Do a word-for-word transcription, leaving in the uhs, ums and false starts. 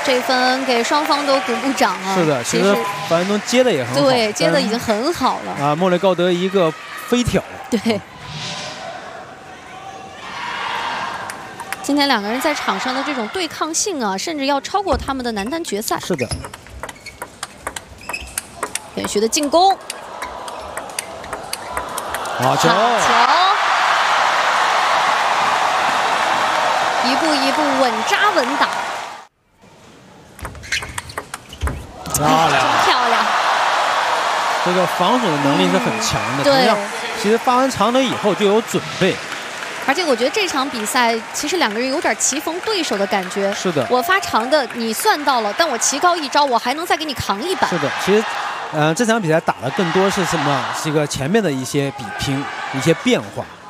这分给双方都鼓鼓掌啊！ 是的，其实樊振东接的也很好， 对，接的已经很好了啊。莫雷高德一个飞挑， 对。今天两个人在场上的这种对抗性啊，甚至要超过他们的男单决赛。 是的。 连续的进攻， 好球！ 好球！一步一步稳扎稳打。 漂亮，真漂亮！ 这个防守的能力是很强的。同样，其实发完长腿以后就有准备。 而且我觉得这场比赛其实两个人有点棋逢对手的感觉。 是的， 我发长的你算到了，但我棋高一招，我还能再给你扛一板。 是的，其实，呃，这场比赛打的更多是什么？是一个前面的一些比拼，一些变化。